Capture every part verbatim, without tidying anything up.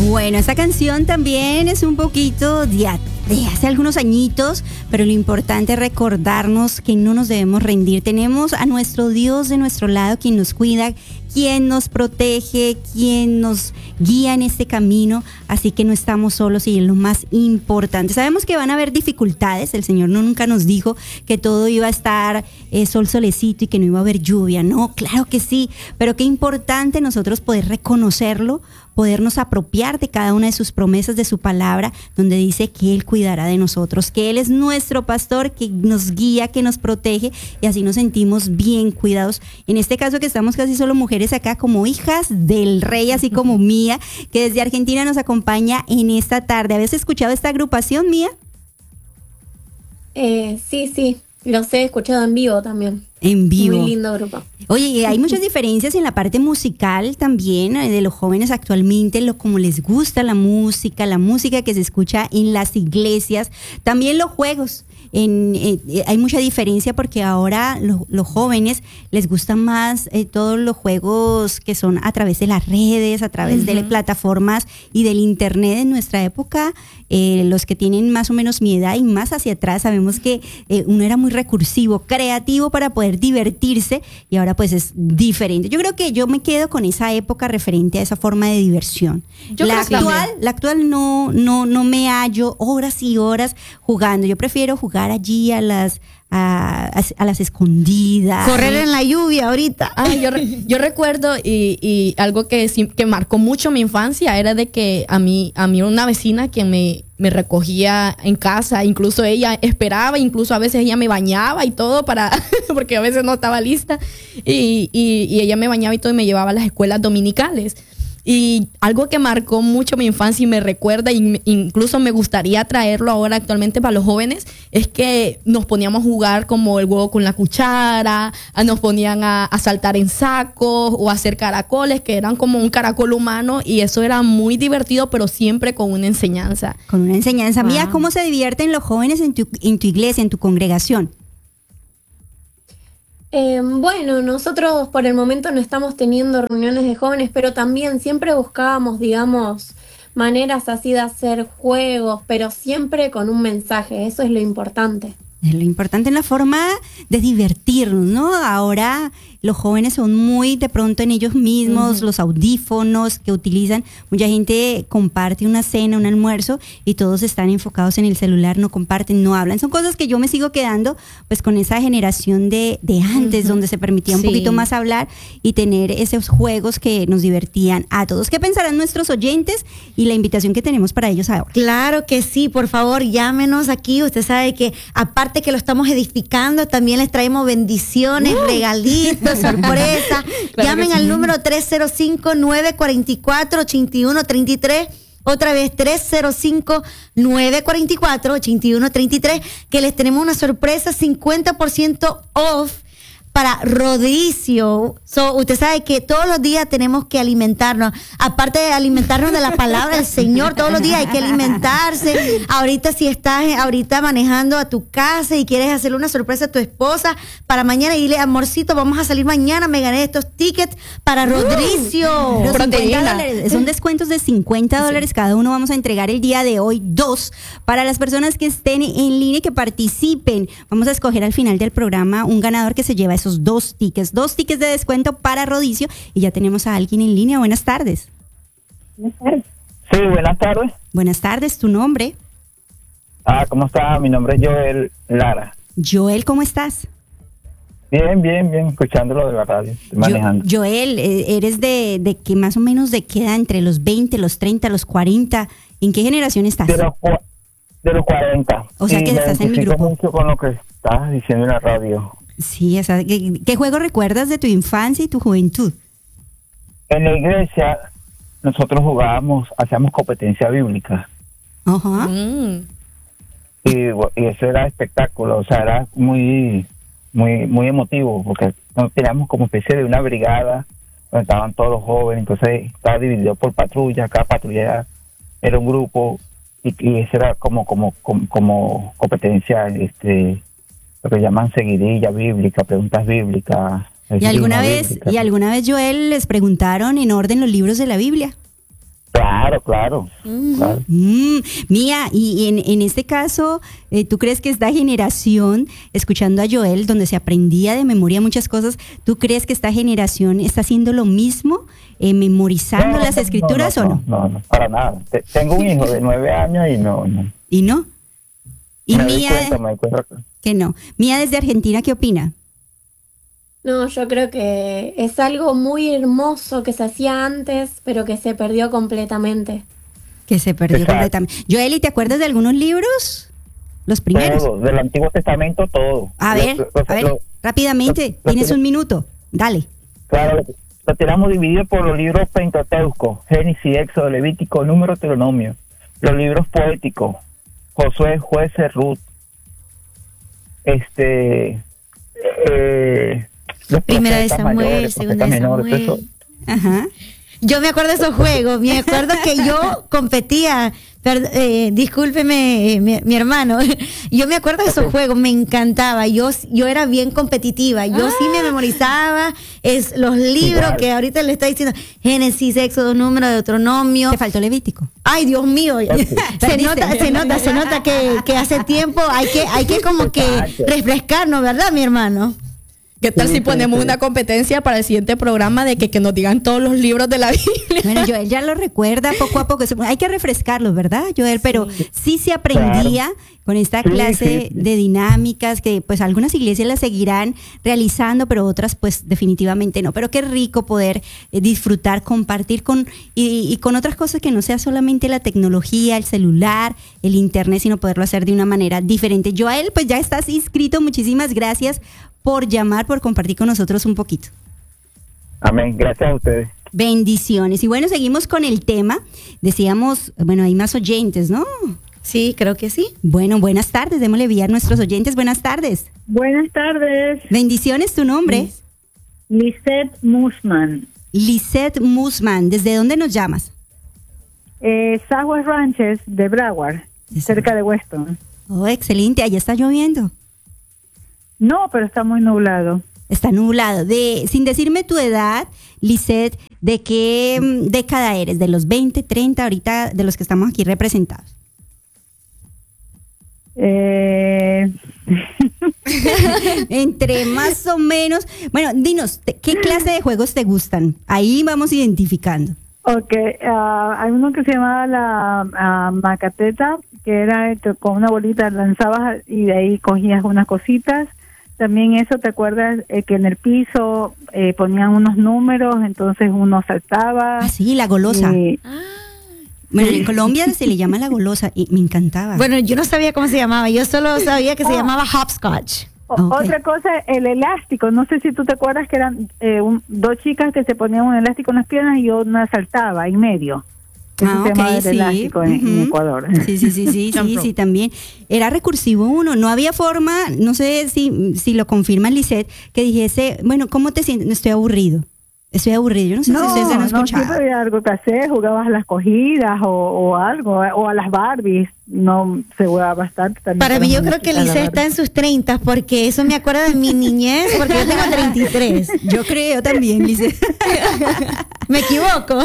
Bueno, esta canción también es un poquito de, de hace algunos añitos, pero lo importante es recordarnos que no nos debemos rendir. Tenemos a nuestro Dios de nuestro lado, quien nos cuida, quien nos protege, quien nos guía en este camino, así que no estamos solos y es lo más importante. Sabemos que van a haber dificultades, el Señor nunca nos dijo que todo iba a estar eh, sol solecito y que no iba a haber lluvia, no, claro que sí, pero qué importante nosotros poder reconocerlo, podernos apropiar de cada una de sus promesas, de su palabra, donde dice que Él cuidará de nosotros, que Él es nuestro pastor, que nos guía, que nos protege y así nos sentimos bien cuidados. En este caso que estamos casi solo mujeres acá como hijas del Rey, así como Mía, que desde Argentina nos acompaña en esta tarde. ¿Habías escuchado esta agrupación, Mía? Eh, sí, sí, los he escuchado en vivo también. En vivo. Muy lindo grupo. Oye, hay muchas diferencias en la parte musical también de los jóvenes actualmente, lo como les gusta la música, la música que se escucha en las iglesias, también los juegos. En, eh, hay mucha diferencia porque ahora lo, los jóvenes les gustan más eh, todos los juegos que son a través de las redes, a través uh-huh. de plataformas y del internet. En nuestra época, eh, los que tienen más o menos mi edad y más hacia atrás, sabemos que eh, uno era muy recursivo, creativo para poder divertirse y ahora pues es diferente. Yo creo que yo me quedo con esa época referente a esa forma de diversión. Yo la actual, la actual no, no, no me hallo horas y horas jugando. Yo prefiero jugar allí a las a, a, a las escondidas, correr en la lluvia ahorita. Ay, yo, yo recuerdo y, y algo que, que marcó mucho mi infancia era de que a mí, a mí una vecina que me, me recogía en casa, incluso ella esperaba, incluso a veces ella me bañaba y todo para porque a veces no estaba lista y, y, y ella me bañaba y todo y me llevaba a las escuelas dominicales. Y algo que marcó mucho mi infancia y me recuerda, y incluso me gustaría traerlo ahora actualmente para los jóvenes, es que nos poníamos a jugar como el huevo con la cuchara, nos ponían a, a saltar en sacos o a hacer caracoles, que eran como un caracol humano, y eso era muy divertido, pero siempre con una enseñanza. Con una enseñanza. Wow. Mira, ¿cómo se divierten los jóvenes en tu, en tu iglesia, en tu congregación? Eh, bueno, nosotros por el momento no estamos teniendo reuniones de jóvenes, pero también siempre buscábamos, digamos, maneras así de hacer juegos, pero siempre con un mensaje, eso es lo importante. Lo importante es la forma de divertirnos, ¿no? Ahora los jóvenes son muy de pronto en ellos mismos, uh-huh. los audífonos que utilizan. Mucha gente comparte una cena, un almuerzo y todos están enfocados en el celular, no comparten, no hablan. Son cosas que yo me sigo quedando pues con esa generación de, de antes, uh-huh. donde se permitía un sí. poquito más hablar y tener esos juegos que nos divertían a todos. ¿Qué pensarán nuestros oyentes y la invitación que tenemos para ellos ahora? Claro que sí, por favor, llámenos aquí. Usted sabe que aparte que lo estamos edificando, también les traemos bendiciones, uh. regalitos, sorpresa. Claro. Llamen al sí. número tres cero cinco, nueve cuatro cuatro, ocho uno tres tres. Otra vez, tres cero cinco, nueve cuatro cuatro, ocho uno tres tres, que les tenemos una sorpresa, cincuenta por ciento off para Rodicio. So, usted sabe que todos los días tenemos que alimentarnos, aparte de alimentarnos de la palabra del Señor, todos los días hay que alimentarse. Ahorita si estás ahorita manejando a tu casa y quieres hacerle una sorpresa a tu esposa para mañana y dile, amorcito, vamos a salir mañana, me gané estos tickets para Rodicio. Uh, cincuenta dólares, son descuentos de cincuenta dólares sí. cada uno. Vamos a entregar el día de hoy dos para las personas que estén en línea y que participen. Vamos a escoger al final del programa un ganador que se lleva esos dos tickets, dos tickets de descuento para Rodicio, y ya tenemos a alguien en línea. Buenas tardes. Buenas tardes. Sí, buenas tardes. Buenas tardes, ¿tu nombre? Ah, ¿cómo está? Mi nombre es Joel Lara. Joel, ¿cómo estás? Bien, bien, bien, escuchándolo de la radio, estoy manejando. Yo, Joel, ¿eres de, de que más o menos de qué edad? ¿Entre los veinte, los treinta, los cuarenta? ¿En qué generación estás? De los, de los cuarenta. O sea, sí, que estás en mi grupo. Mucho con lo que estás diciendo en la radio. Sí, o sea, ¿qué, ¿qué juego recuerdas de tu infancia y tu juventud? En la iglesia nosotros jugábamos, hacíamos competencia bíblica. Ajá. Uh-huh. Mm. Y, y eso era espectáculo, o sea, era muy, muy, muy emotivo, porque teníamos como especie de una brigada donde estaban todos los jóvenes, entonces estaba dividido por patrulla, cada patrulla era un grupo, y, y eso era como, como, como, como competencia, este... lo que llaman seguidilla bíblica, preguntas bíblicas. ¿Y alguna vez, bíblica. ¿Y alguna vez, Joel, les preguntaron en orden los libros de la Biblia? Claro, claro. Mm. claro. Mm, Mía, y, y en, en este caso, eh, ¿tú crees que esta generación, escuchando a Joel, donde se aprendía de memoria muchas cosas, ¿tú crees que esta generación está haciendo lo mismo, eh, memorizando No, las no, escrituras no, o no? No, no, no, para nada. Te- tengo un hijo de nueve años y no, no. ¿Y no? Y me doy Mía, cuenta, me doy cuenta. que no. Mía desde Argentina, ¿qué opina? No, yo creo que es algo muy hermoso que se hacía antes, pero que se perdió completamente. Que se perdió Exacto. completamente. Joel, ¿te acuerdas de algunos libros? Los primeros. Todo, del Antiguo Testamento, todo. A Lo- ver, lo- a ver, lo- rápidamente, lo- lo- tienes un minuto. Dale. Claro, lo, lo tenemos dividido por los libros Pentateuco, Génesis, Éxodo, Levítico, Número, Deuteronomio. Los libros poéticos, Josué, Jueces, Ruth. Este... Eh, los Primera de profetas Samuel, mayores, segunda de profetas menores, Samuel. eso. Ajá. Yo me acuerdo de esos juegos, me acuerdo que yo competía, per- eh, discúlpeme eh, mi, mi hermano, yo me acuerdo de esos juegos, me encantaba, yo, yo era bien competitiva, yo sí me memorizaba es, los libros Igual. que ahorita le está diciendo, Génesis, Éxodo, Número, Deuteronomio. Te faltó Levítico. Ay, Dios mío, se Perdiste. nota, se nota, se nota que, que hace tiempo hay que, hay que como que Exacto. refrescarnos, ¿verdad, mi hermano? ¿Qué tal Sí, si sí, ponemos sí. una competencia para el siguiente programa de que, que nos digan todos los libros de la Biblia? Bueno, Joel ya lo recuerda poco a poco. Hay que refrescarlos, ¿verdad, Joel? Pero sí, se aprendía con esta Sí, clase sí, sí. de dinámicas que pues algunas iglesias las seguirán realizando, pero otras pues definitivamente no. Pero qué rico poder eh, disfrutar, compartir con y, y con otras cosas que no sea solamente la tecnología, el celular, el internet, sino poderlo hacer de una manera diferente. Joel, pues ya estás inscrito. Muchísimas gracias por llamar, por compartir con nosotros un poquito. Amén, gracias a ustedes. Bendiciones. Y bueno, seguimos con el tema. Decíamos, bueno, hay más oyentes, ¿no? Sí, creo que sí. Bueno, buenas tardes. Démosle vía a nuestros oyentes. Buenas tardes. Buenas tardes, Bendiciones, tu nombre. Lisette Musman, Lisette Musman. ¿Desde dónde nos llamas? eh, Southwest Ranches de Broward, Sí, cerca de Weston. Oh, excelente. Allá está lloviendo. No, pero está muy nublado. Está nublado. De, sin decirme tu edad, Lisette, ¿de qué mm, década eres? ¿De los veinte, treinta, ahorita de los que estamos aquí representados? Eh, Entre más o menos. Bueno, dinos, te- ¿qué clase de juegos te gustan? Ahí vamos identificando. ok, ah, hay uno que se llamaba la ah, macateta, que era que con una bolita lanzabas y de ahí cogías unas cositas. También eso, ¿te acuerdas? Eh, que en el piso eh, ponían unos números, entonces uno saltaba. Ah, sí, la golosa. y- Bueno, en Colombia se le llama la golosa y me encantaba. Bueno, yo no sabía cómo se llamaba, yo solo sabía que se Oh. llamaba hopscotch. O- Ok. Otra cosa, el elástico. No sé si tú te acuerdas que eran eh, un- dos chicas que se ponían un elástico en las piernas y una saltaba en medio. Eso Ah, se ok, llama el sí. elástico en, en Ujú. Ecuador. Sí, sí, sí, sí, sí, sí, también. Era recursivo uno, no había forma, no sé si, si lo confirma Lisette, que dijese, bueno, ¿cómo te sientes? No, estoy aburrido, estoy aburrido, yo no sé No, si ustedes han no, escuchado. siempre había algo que hacer, jugabas a las cogidas o, o algo, o a las Barbies. No se jugaba bastante también. Para con mí las yo creo que muñequitas, la Lisa está Barbie. en sus treinta porque eso me acuerda de mi niñez, porque yo tengo treinta y tres. Yo creo también, Lisette. ¿Me equivoco?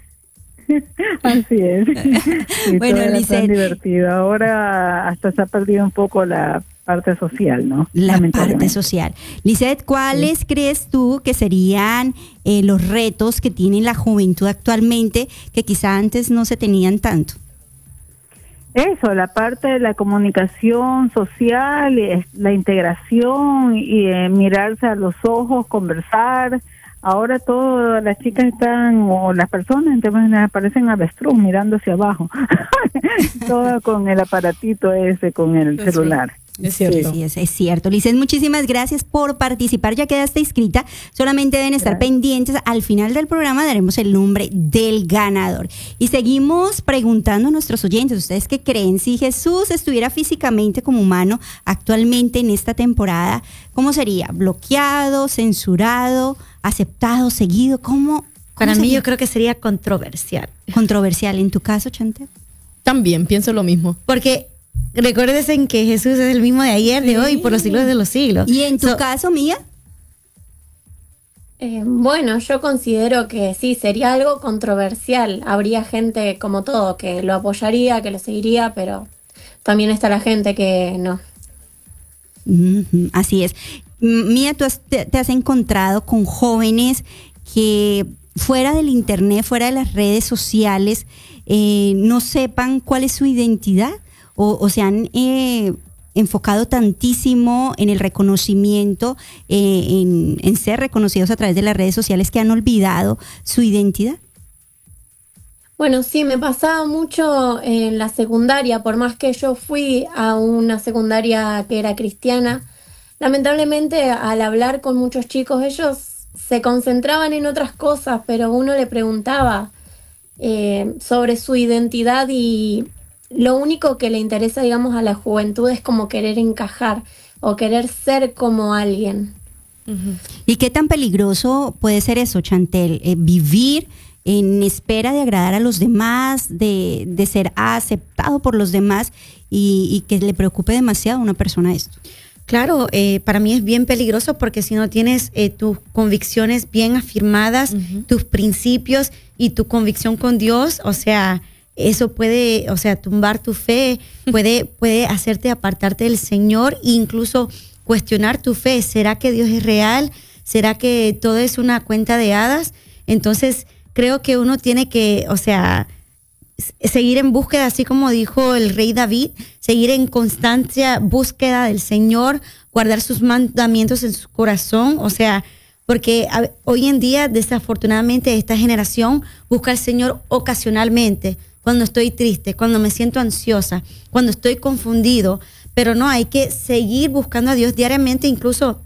Así es. Sí, Bueno, todo era tan Lisette. divertido. Ahora hasta se ha perdido un poco la parte social, ¿no? La Lamentablemente. parte social. Lisette, ¿cuáles crees tú que serían eh, los retos que tiene la juventud actualmente que quizá antes no se tenían tanto? Eso, la parte de la comunicación social, eh, la integración y eh, mirarse a los ojos, conversar. Ahora todas las chicas están, o las personas en términos generales, parecen avestruz mirando hacia abajo. Todo con el aparatito ese, con el Sí. celular. Es cierto. Sí, es, es cierto. Lisette, muchísimas gracias por participar. Ya quedaste inscrita. Solamente deben estar Gracias. pendientes. Al final del programa daremos el nombre del ganador. Y seguimos preguntando a nuestros oyentes, ¿ustedes qué creen? Si Jesús estuviera físicamente como humano actualmente en esta temporada, ¿cómo sería? ¿Bloqueado, censurado, aceptado, seguido? ¿Cómo? cómo Para mí sería? yo creo que sería controversial. Controversial. ¿En tu caso, Chantel? También pienso lo mismo. Porque recuérdense que Jesús es el mismo de ayer, de hoy, por los siglos de los siglos. ¿Y en tu So, caso, Mía? Eh, bueno, yo considero que sí, sería algo controversial. Habría gente como todo que lo apoyaría, que lo seguiría, pero también está la gente que no. Ujú, así es. M- Mía, tú has- te, te has encontrado con jóvenes que fuera del internet, fuera de las redes sociales, eh, no sepan cuál es su identidad o, o se han eh, enfocado tantísimo en el reconocimiento, eh, en, en ser reconocidos a través de las redes sociales, que han olvidado su identidad. Bueno, sí, me pasaba mucho en la secundaria, por más que yo fui a una secundaria que era cristiana, lamentablemente al hablar con muchos chicos, ellos se concentraban en otras cosas, pero uno le preguntaba eh, sobre su identidad y lo único que le interesa, digamos, a la juventud es como querer encajar o querer ser como alguien. ¿Y qué tan peligroso puede ser eso, Chantel? Eh, vivir en espera de agradar a los demás, de, de ser aceptado por los demás y, y que le preocupe demasiado a una persona esto. Claro, eh, para mí es bien peligroso porque si no tienes eh, tus convicciones bien afirmadas, Ujú. tus principios y tu convicción con Dios, o sea, eso puede, o sea, tumbar tu fe, puede, puede hacerte apartarte del Señor e incluso cuestionar tu fe. ¿Será que Dios es real? ¿Será que todo es una cuenta de hadas? Entonces, creo que uno tiene que, o sea, seguir en búsqueda, así como dijo el rey David, seguir en constancia búsqueda del Señor, guardar sus mandamientos en su corazón, o sea, porque a, hoy en día, desafortunadamente, esta generación busca al Señor ocasionalmente, cuando estoy triste, cuando me siento ansiosa, cuando estoy confundido, pero no, hay que seguir buscando a Dios diariamente, incluso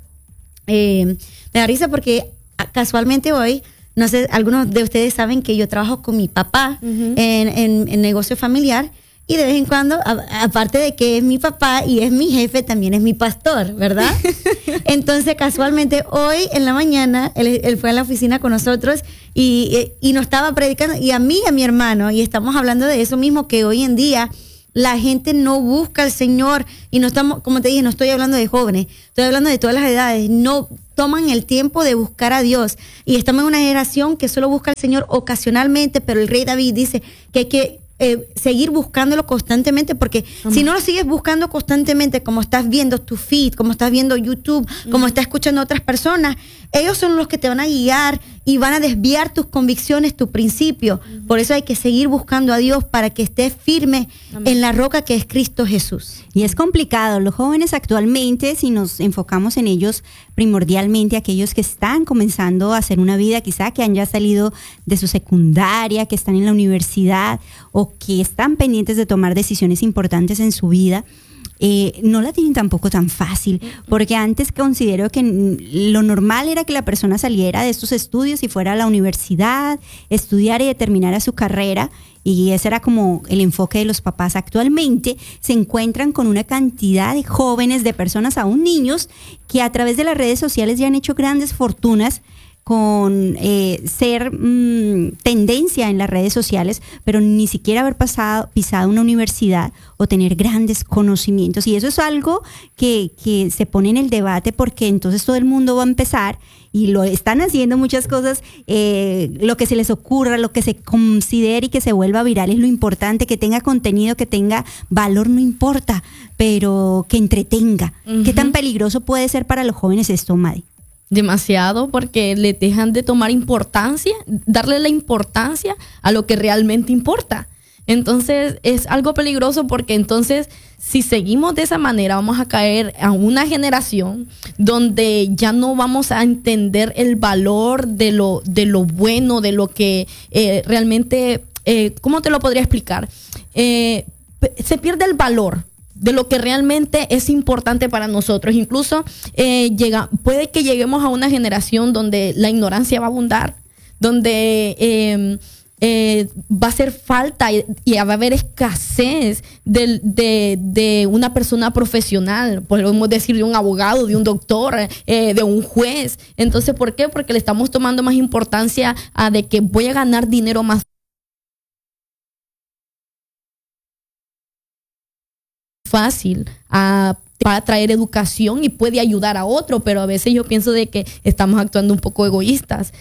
eh, me da risa porque casualmente hoy, no sé, algunos de ustedes saben que yo trabajo con mi papá Uh-huh. en, en, en negocio familiar y de vez en cuando, a, aparte de que es mi papá y es mi jefe, también es mi pastor, ¿verdad? Entonces, casualmente, hoy en la mañana, él, él fue a la oficina con nosotros y, y, y nos estaba predicando, y a mí y a mi hermano, y estamos hablando de eso mismo, que hoy en día la gente no busca al Señor, y no estamos, como te dije, no estoy hablando de jóvenes, estoy hablando de todas las edades, no toman el tiempo de buscar a Dios, y estamos en una generación que solo busca al Señor ocasionalmente, pero el rey David dice que hay que eh, seguir buscándolo constantemente, porque Amén. si no lo sigues buscando constantemente, como estás viendo tu feed, como estás viendo YouTube, como estás escuchando a otras personas, ellos son los que te van a guiar y van a desviar tus convicciones, tu principio. Por eso hay que seguir buscando a Dios para que estés firme Amén. en la roca que es Cristo Jesús. Y es complicado. Los jóvenes actualmente, si nos enfocamos en ellos primordialmente, aquellos que están comenzando a hacer una vida, quizá que han ya salido de su secundaria, que están en la universidad o que están pendientes de tomar decisiones importantes en su vida, eh, no la tienen tampoco tan fácil, porque antes considero que mm, lo normal era que la persona saliera de estos estudios y fuera a la universidad, estudiara y terminara su carrera, y ese era como el enfoque de los papás. Actualmente se encuentran con una cantidad de jóvenes, de personas, aún niños, que a través de las redes sociales ya han hecho grandes fortunas con eh, ser mmm, tendencia en las redes sociales, pero ni siquiera haber pasado, pisado una universidad o tener grandes conocimientos. Y eso es algo que, que se pone en el debate, porque entonces todo el mundo va a empezar, y lo están haciendo muchas cosas, eh, lo que se les ocurra, lo que se considere y que se vuelva viral es lo importante, que tenga contenido, que tenga valor, no importa, pero que entretenga. Uh-huh. ¿Qué tan peligroso puede ser para los jóvenes esto, Madi? Demasiado, porque le dejan de tomar importancia, darle la importancia a lo que realmente importa. Entonces es algo peligroso, porque entonces si seguimos de esa manera vamos a caer a una generación donde ya no vamos a entender el valor de lo, de lo bueno, de lo que eh, realmente, eh, ¿cómo te lo podría explicar? Eh, se pierde el valor de lo que realmente es importante para nosotros. Incluso eh, llega, puede que lleguemos a una generación donde la ignorancia va a abundar, donde eh, eh, va a ser falta y, y va a haber escasez de, de, de una persona profesional, podemos decir de un abogado, de un doctor, eh, de un juez. Entonces, ¿por qué? Porque le estamos tomando más importancia a de que voy a ganar dinero más fácil a para traer educación y puede ayudar a otro, pero a veces yo pienso de que estamos actuando un poco egoístas